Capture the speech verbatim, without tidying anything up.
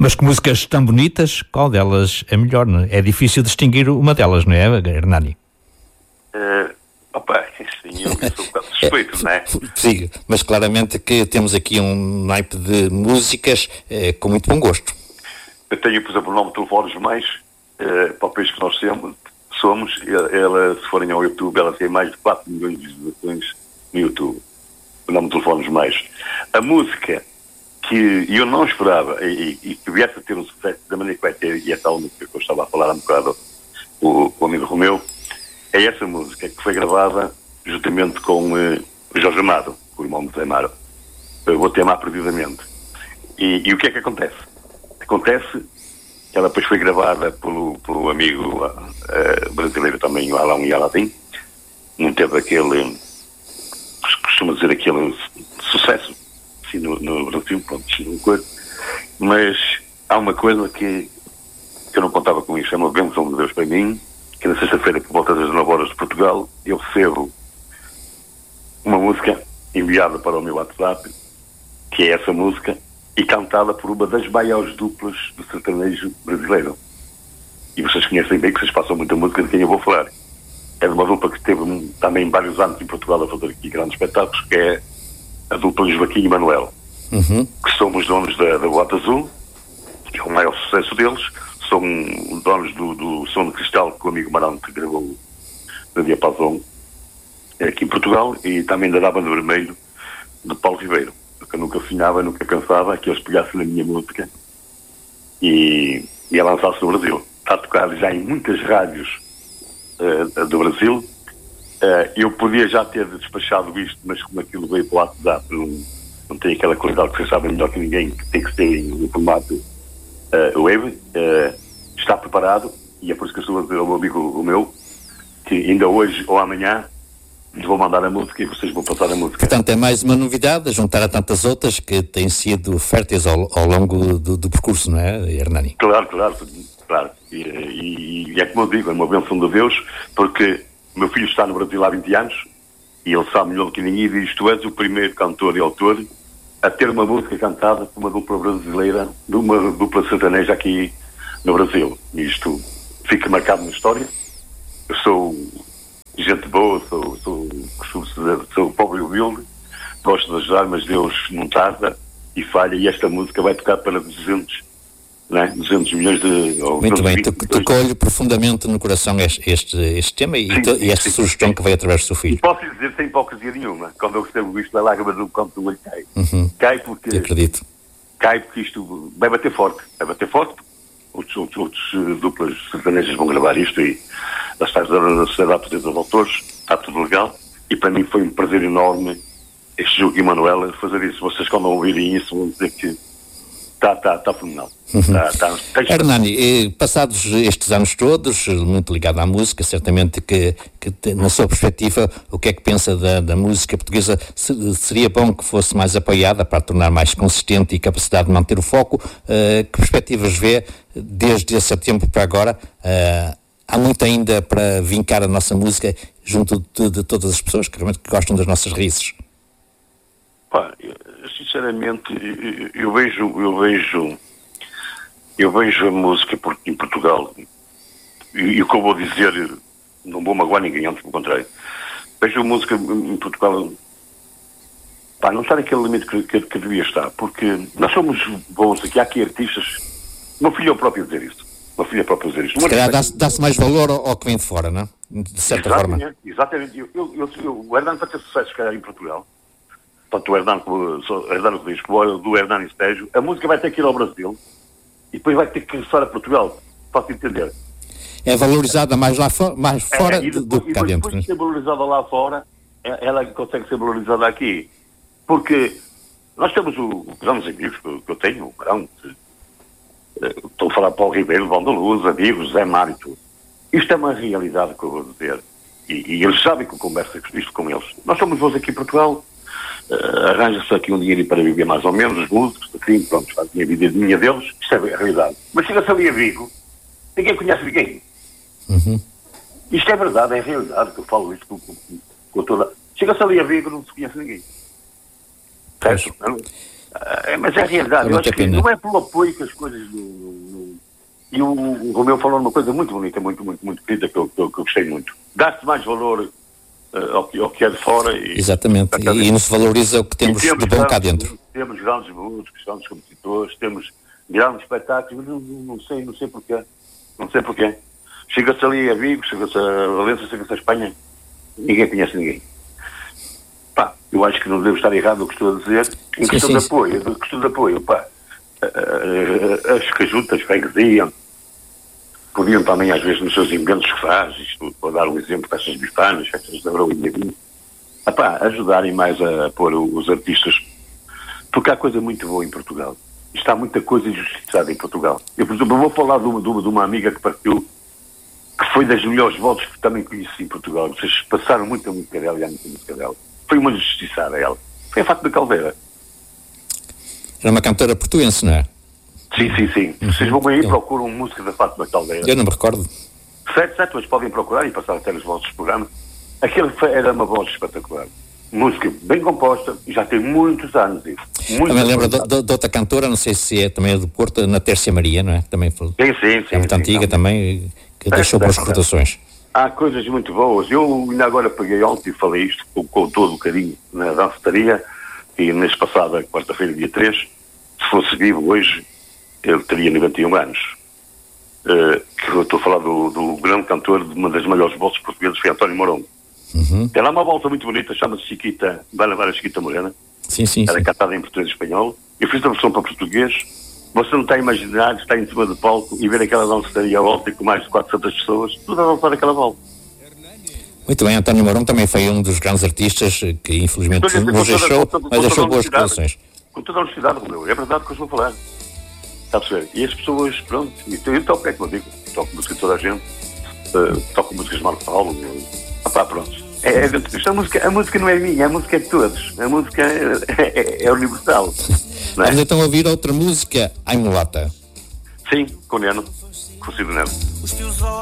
Mas que músicas tão bonitas, qual delas é melhor? Não é? É difícil distinguir uma delas, não é, Hernani? Uh, opa, sim, eu sou um bocado suspeito, não é? Sim, mas claramente que temos aqui um naipe de músicas eh, com muito bom gosto. Eu tenho, por exemplo, o nome de telefones mais, uh, para o país que nós somos, somos ela, se forem ao YouTube, ela tem mais de quatro milhões de visualizações no YouTube. O nome de telefones mais. A música que eu não esperava e, e que viesse a ter um sucesso da maneira que vai ter, e é tal música que eu estava a falar há um bocado o, o amigo Romeu, é essa música que foi gravada juntamente com uh, o Jorge Amado, o irmão de Zé Amaro. Eu vou te amar perdidamente. E, e o que é que acontece? Acontece que ela depois foi gravada pelo, pelo amigo uh, brasileiro também, o Alain Aladim, não teve aquele, costuma dizer aquele sucesso assim, no, no Brasil, pronto, não coisa. Mas há uma coisa que, que eu não contava com isso, é uma bênção de Deus para mim, que na sexta-feira, por volta das nove horas de Portugal, eu recebo uma música enviada para o meu WhatsApp, que é essa música, e cantada por uma das maiores duplas do sertanejo brasileiro. E vocês conhecem bem, que vocês passam muita música de quem eu vou falar. É de uma dupla que esteve também vários anos em Portugal a fazer aqui grandes espetáculos, que é a dupla Joaquim e Manuel, uhum. que somos donos da, da Bota Azul, que é o maior sucesso deles. São donos do, do Som de Cristal, que o amigo Marão que gravou na Diapasão aqui em Portugal, e também da Banda Vermelho, de Paulo Ribeiro. Eu nunca sonhava, nunca pensava que eles pegassem na minha música e, e a lançasse no Brasil. Está tocado já em muitas rádios uh, do Brasil. Uh, eu podia já ter despachado isto, mas como aquilo veio para o WhatsApp, não, não tem aquela qualidade que vocês sabem melhor que ninguém, que tem que ter em formato uh, web. Uh, está preparado, e é por isso que eu estou a dizer ao meu amigo o meu, que ainda hoje ou amanhã lhes vou mandar a música e vocês vão passar a música. Portanto, é mais uma novidade, a juntar a tantas outras que têm sido férteis ao, ao longo do, do percurso, não é, Hernani? Claro, claro, claro. E, e, e é como eu digo, é uma bênção de Deus, porque o meu filho está no Brasil há vinte anos e ele sabe melhor do que ninguém, e diz: tu és o primeiro cantor e autor a ter uma música cantada por uma dupla brasileira, de uma dupla sertaneja aqui no Brasil. E isto fica marcado na história. Eu sou gente boa, sou, sou, sou, sou pobre e humilde, gosto de ajudar, mas Deus não tarda e falha, e esta música vai tocar para duzentos, não é? duzentos milhões de... Muito bem, tocou-lhe profundamente no coração este, este, este tema e, sim, te, sim, e esta sim, sugestão sim. que veio através do seu filho. E posso dizer sem hipocrisia nenhuma, quando eu recebo isto, a lágrima do canto do olho cai. Uhum. Cai porque... Eu acredito. Cai porque isto vai bater forte, vai bater forte, outros, outros, outros duplas sertanejas vão gravar isto e das tais da Sociedade dos Autores, está tudo legal, e para mim foi um prazer enorme este Joaquim e Manuel fazer isso. Vocês quando ouvirem isso vão dizer que está tá, tá fenomenal. Uhum. Tá, tá, tá Hernani, passados estes anos todos, muito ligado à música, certamente que, que na sua perspectiva, o que é que pensa da, da música portuguesa? Seria bom que fosse mais apoiada para tornar mais consistente e capacidade de manter o foco? Uh, que perspectivas vê desde esse tempo para agora? Uh, há muito ainda para vincar a nossa música junto de, de todas as pessoas que realmente gostam das nossas raízes. Pá, sinceramente, eu, eu vejo, eu vejo, eu vejo a música em Portugal, e, e o que eu vou dizer, não vou magoar ninguém, antes pelo contrário. Vejo a música em Portugal, pá, não está naquele limite que, que, que devia estar, porque nós somos bons aqui, há aqui artistas, o meu filho é o próprio a dizer isto. Uma filha própria dizer isto. Se calhar dá-se, dá-se mais valor ao, ao que vem de fora, não? De certa exatamente, forma. Exatamente. Eu, eu, eu, eu, o Hernani vai ter sucesso, se calhar, em Portugal. Tanto o Hernani, o Hernani Rodrigues, como do Hernani Estédio. A música vai ter que ir ao Brasil e depois vai ter que regressar a Portugal. Posso entender? É valorizada mais lá fo- mais fora é, do, do que cá dentro. Depois de ser valorizada lá fora, ela consegue ser valorizada aqui. Porque nós temos o, os grandes amigos que eu tenho, o Grão, estou a falar Paulo Ribeiro, Vão da Luz, amigos, Zé Mário e tudo. Isto é uma realidade que eu vou dizer. E, e eles sabem que eu converso isto com eles. Nós somos voos aqui em Portugal, uh, arranja-se aqui um dinheiro para viver mais ou menos, os músicos, assim, pronto, fazem a vida minha deles, isto é a realidade. Mas chega-se ali a Vigo, ninguém conhece ninguém. Uhum. Isto é verdade, é a realidade, que eu falo isto com, com, com toda... Chega-se ali a Vigo, não se conhece ninguém. Certo? Não? Uh, mas é a realidade. Eu acho que não é pelo apoio que as coisas... No, no... E o, o Romeu falou uma coisa muito bonita, muito, muito, muito querida, que eu, que eu, que eu gostei muito. Dá-se mais valor uh, ao, que, ao que é de fora. E, exatamente, e, e não se valoriza o que temos, temos de bom cá dentro. Temos grandes músicos, grandes compositores, temos grandes espetáculos, não, não sei, não sei porquê. Não sei porquê. Chega-se ali a Vigo, chega-se a Valência, chega-se a Espanha, ninguém conhece ninguém. Pá, eu acho que não devo estar errado o que estou a dizer. Em questão sim, sim. de apoio, em questão de apoio, pá, as cajutas, freguesia, podiam também, às vezes, nos seus inventos que faz, isto, para dar um exemplo, festas bifanas, festas de Abrão e de Vinho, ajudarem mais a pôr os artistas, porque há coisa muito boa em Portugal. Está muita coisa injustiçada em Portugal. Eu, por exemplo, vou falar de uma, de uma, de uma amiga que partiu, que foi das melhores vozes que também conheci em Portugal. Vocês passaram muita música dela e há muita música dela. Foi uma injustiçada ela. Foi a Fátima Caldeira. Era uma cantora portuense, não é? Sim, sim, sim. Uhum. Vocês vão aí e procuram música da Fátima Caldeira. Eu não me recordo. Certo, certo, mas podem procurar e passar até nos vossos programas. Aquele era uma voz espetacular. Música bem composta, e já tem muitos anos isso. Muito também lembro de, de, de outra cantora, não sei se é também do Porto, na Tércia Maria, não é? Também foi. Sim, sim, sim. É muito sim, antiga sim, também, que é, deixou é, boas é, recordações. Há coisas muito boas. Eu ainda agora peguei ontem e falei isto com, com todo o carinho na dançaria, e neste passado, quarta-feira, dia três, se fosse vivo hoje, ele teria noventa e um anos. Uh, que eu estou a falar do, do grande cantor de uma das melhores vozes portuguesas, foi António Mourão. Uhum. Ela é uma volta muito bonita, chama-se Chiquita, vai levar a Chiquita Morena. Sim, sim, Era sim. cantada em português e espanhol. Eu fiz a versão para português. Você não está a imaginar estar em cima do palco e ver aquela dançaria à volta com mais de quatrocentas pessoas, tudo a dançar aquela volta. Muito bem, António Mourão também foi um dos grandes artistas que infelizmente nos deixou, mas deixou boas recordações. Com toda a honestidade, Romeu, é verdade o que eu estou a falar. Está a perceber? E as pessoas, pronto, eu toco, é como eu digo, toco música de toda a gente, uh, toco músicas de Marco Paulo, ah pá, pronto. É, é dentro disto. A música, a música não é minha, a música é de todos. A música é, é, é universal. Não é? Vamos então ouvir outra música, Ai Mulata. Sim, com o Neno, com o Cid Neno.